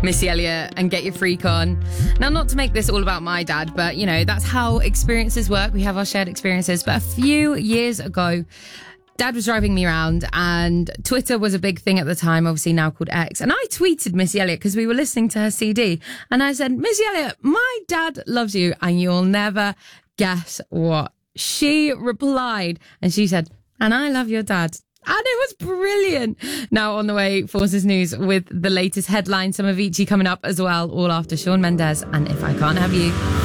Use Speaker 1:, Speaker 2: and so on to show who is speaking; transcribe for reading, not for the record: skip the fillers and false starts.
Speaker 1: Missy Elliott and Get Your Freak On. Now, not to make this all about my dad, but, you know, that's how experiences work. We have our shared experiences. But a few years ago, Dad was driving me around and Twitter was a big thing at the time, obviously now called X. And I tweeted Missy Elliott because we were listening to her CD. And I said, Missy Elliott, my dad loves you and you'll never guess what. She replied and she said, and I love your dad. And it was brilliant. Now on the way, Forces News with the latest headlines. Some of Avicii coming up as well, all after Shawn Mendes and If I Can't Have You.